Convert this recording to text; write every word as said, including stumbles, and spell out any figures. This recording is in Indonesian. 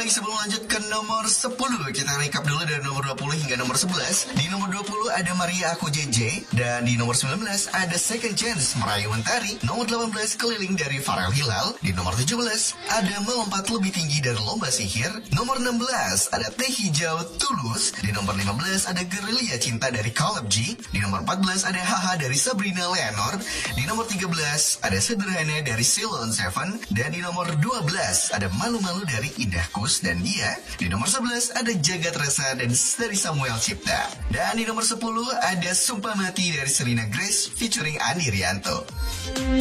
baik, sebelum lanjut ke nomor sepuluh, kita recap dulu dari nomor dua puluh hingga nomor sebelas. Di nomor dua puluh ada Maria Aku J J. Dan di nomor sembilan belas ada Second Chance Merayu Mentari. Nomor delapan belas Keliling dari Farel Hilal. Di nomor tujuh belas ada Melompat Lebih Tinggi dari Lomba Sihir. Nomor enam belas ada Teh Hijau Tulus. Di nomor lima belas ada Gerilya Cinta dari Caleb G. Di nomor empat belas ada Haha dari Sabrina Leonor. Di nomor tiga belas ada Sederhana dari Ceylon Seven. Dan di nomor dua belas ada Malu-Malu dari Indah Kus dan Dia. Di nomor sebelas ada Jagat Rasa dan dari Samuel Cipta. Dan di nomor sepuluh ada Sumpah Mati dari Serena Grace featuring Andi Rianto.